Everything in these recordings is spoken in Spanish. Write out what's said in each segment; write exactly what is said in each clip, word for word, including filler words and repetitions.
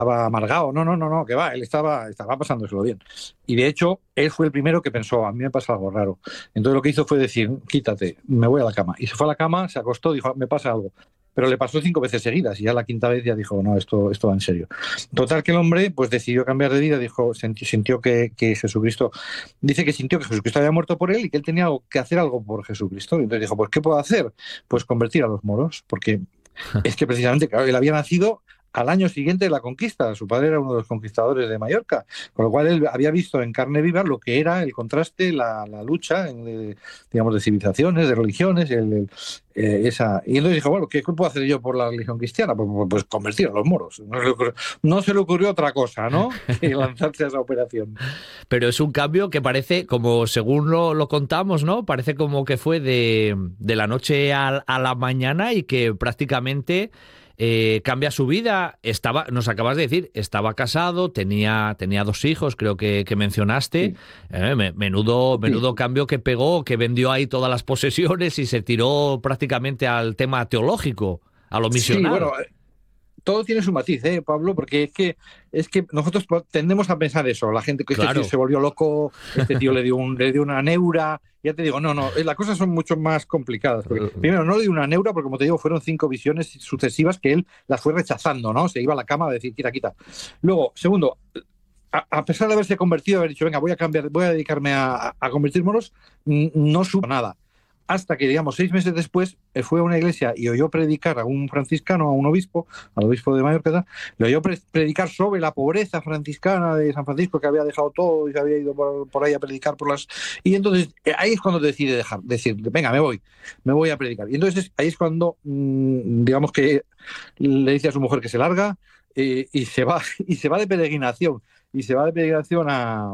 estaba amargado. No, no, no, no, que va, él estaba, estaba pasándoselo bien. Y de hecho, él fue el primero que pensó, a mí me pasa algo raro. Entonces lo que hizo fue decir, quítate, me voy a la cama. Y se fue a la cama, se acostó, dijo, me pasa algo. Pero le pasó cinco veces seguidas y ya la quinta vez ya dijo, no, esto, esto va en serio. Total que el hombre pues decidió cambiar de vida, dijo, sintió, sintió que, que Jesucristo, dice que sintió que Jesucristo había muerto por él y que él tenía que hacer algo por Jesucristo. Y entonces dijo, pues ¿qué puedo hacer? Pues convertir a los moros, porque es que precisamente, claro, él había nacido al año siguiente de la conquista. Su padre era uno de los conquistadores de Mallorca, con lo cual él había visto en carne viva lo que era el contraste, la, la lucha, de, digamos, de civilizaciones, de religiones, el, el, eh, esa. Y entonces dijo, bueno, ¿qué puedo hacer yo por la religión cristiana? Pues, pues, pues convertir a los moros. No se, le ocurrió, no se le ocurrió otra cosa, ¿no?, que lanzarse a esa operación. Pero es un cambio que parece, como según lo, lo contamos, ¿no? Parece como que fue de, de la noche a, a la mañana y que prácticamente eh, cambia su vida. Estaba, nos acabas de decir, estaba casado, tenía, tenía dos hijos, creo que, que mencionaste. Sí. Eh, menudo, menudo Sí. cambio que pegó, que vendió ahí todas las posesiones y se tiró prácticamente al tema teológico, a lo Sí, misional. bueno, todo tiene su matiz, ¿eh, Pablo? Porque es que es que nosotros tendemos a pensar eso, la gente que este tío Claro. se volvió loco, este tío le dio un le dio una neura, ya te digo, no, no, las cosas son mucho más complicadas, porque primero no le dio una neura porque como te digo, fueron cinco visiones sucesivas que él las fue rechazando, ¿no? Se iba a la cama a decir, quita, quita. Luego, segundo, a, a pesar de haberse convertido, haber dicho, venga, voy a cambiar, voy a dedicarme a, a convertir moros, no supo nada. Hasta que, digamos, seis meses después eh, fue a una iglesia y oyó predicar a un franciscano, a un obispo, al obispo de Mallorca, le oyó pre predicar sobre la pobreza franciscana de San Francisco, que había dejado todo y se había ido por, por ahí a predicar por las... Y entonces eh, ahí es cuando decide dejar, decir, venga, me voy, me voy a predicar. Y entonces ahí es cuando, mmm, digamos que le dice a su mujer que se larga eh, y se va y se va de peregrinación. Y se va de peregrinación a...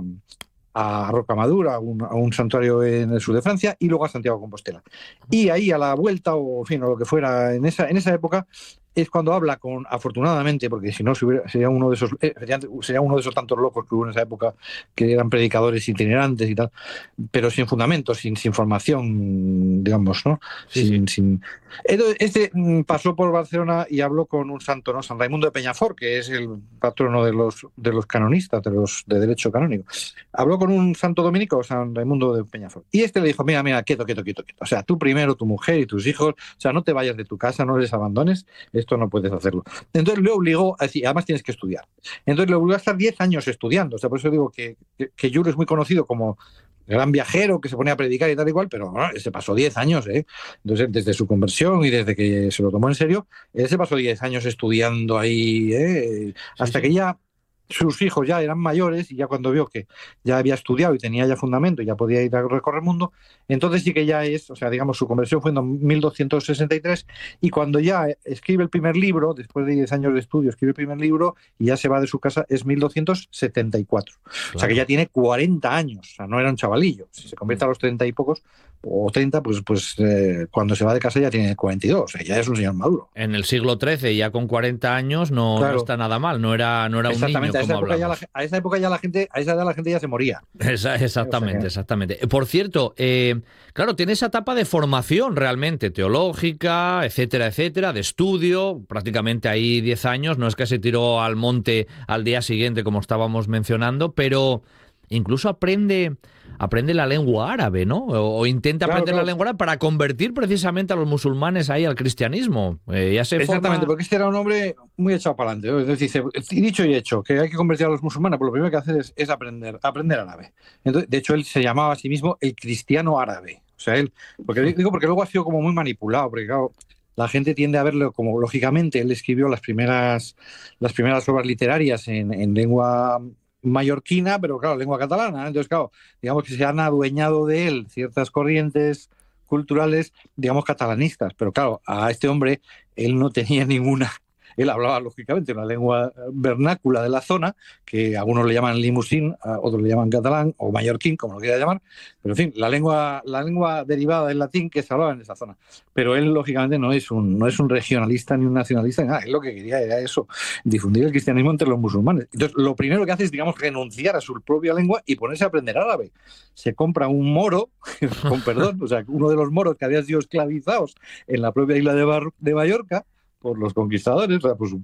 a Rocamadour, a un, a un santuario en el sur de Francia, y luego a Santiago de Compostela. Y ahí a la vuelta, o en fin, o lo que fuera, en esa, en esa época, es cuando habla con, afortunadamente, porque si no sería uno de esos eh, sería, sería uno de esos tantos locos que hubo en esa época, que eran predicadores itinerantes y tal, pero sin fundamento, sin, sin formación, digamos, ¿no? Sí, sí. Sin, sin... Este pasó por Barcelona y habló con un santo, ¿no? San Raimundo de Peñafort, que es el patrono de los, de los canonistas, de los de derecho canónico. Habló con un santo dominico, San Raimundo de Peñafort, y este le dijo, mira, mira, quieto, quieto, quieto, quieto. O sea, tú primero, tu mujer y tus hijos, o sea, no te vayas de tu casa, no les abandones, esto no puedes hacerlo. Entonces le obligó a decir, además tienes que estudiar. Entonces le obligó a estar diez años estudiando. O sea, por eso digo que, que, que Jules es muy conocido como gran viajero que se ponía a predicar y tal y cual, pero bueno, se pasó diez años, ¿eh? Entonces, desde su conversión y desde que se lo tomó en serio, él se pasó diez años estudiando ahí, ¿eh? Sí, Hasta sí. que ya sus hijos ya eran mayores y ya cuando vio que ya había estudiado y tenía ya fundamento y ya podía ir a recorrer el mundo, entonces sí que ya es, o sea, digamos, su conversión fue en mil doscientos sesenta y tres y cuando ya escribe el primer libro, después de diez años de estudio, escribe el primer libro y ya se va de su casa, es mil doscientos setenta y cuatro. Claro. O sea, que ya tiene cuarenta años, o sea, no era un chavalillo. Si se convierte a los treinta y pocos, o treinta, pues, pues eh, cuando se va de casa ya tiene cuarenta y dos, o sea, ya es un señor maduro. En el siglo trece, ya con cuarenta años, no, no Claro. está nada mal, no era, no era un niño, Exactamente, a esa como época ya la, hablamos. a esa época ya la gente, a esa edad la gente ya se moría. Esa, ¿Eh? O sea exactamente, que... exactamente. Por cierto, eh, claro, tiene esa etapa de formación realmente, teológica, etcétera, etcétera, de estudio, prácticamente ahí diez años, no es que se tiró al monte al día siguiente, como estábamos mencionando, pero incluso aprende, aprende la lengua árabe, ¿no? O, o intenta Claro, aprender la claro. lengua árabe para convertir precisamente a los musulmanes ahí al cristianismo. Eh, ya se Exactamente, forma... porque este era un hombre muy echado para adelante, ¿no? Es decir, dicho y hecho, que hay que convertir a los musulmanes, pues lo primero que hace es, es aprender, aprender árabe. Entonces, de hecho, él se llamaba a sí mismo el cristiano árabe. O sea, él, porque digo, porque luego ha sido como muy manipulado, porque claro, la gente tiende a verlo como, lógicamente, él escribió las primeras, las primeras obras literarias en, en lengua mallorquina, pero claro, lengua catalana. Entonces, claro, digamos que se han adueñado de él ciertas corrientes culturales, digamos, catalanistas. Pero claro, a este hombre él no tenía ninguna, él hablaba lógicamente una lengua vernácula de la zona, que algunos le llaman limusín, otros le llaman catalán o mallorquín, como lo quiera llamar, pero en fin, la lengua, la lengua derivada del latín que se hablaba en esa zona. Pero él lógicamente no es un, no es un regionalista ni un nacionalista, ni nada, él lo que quería era eso, difundir el cristianismo entre los musulmanes. Entonces, lo primero que hace es, digamos, renunciar a su propia lengua y ponerse a aprender árabe. Se compra un moro, con perdón, o sea, uno de los moros que habían sido esclavizados en la propia isla de, Bar de Mallorca por los conquistadores, o sea, por su